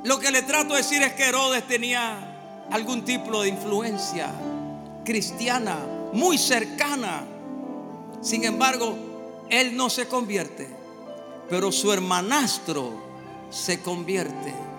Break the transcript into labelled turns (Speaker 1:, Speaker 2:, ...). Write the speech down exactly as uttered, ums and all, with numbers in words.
Speaker 1: Lo que le trato de decir es que Herodes tenía algún tipo de influencia cristiana muy cercana. Sin embargo, él no se convierte, pero su hermanastro se convierte.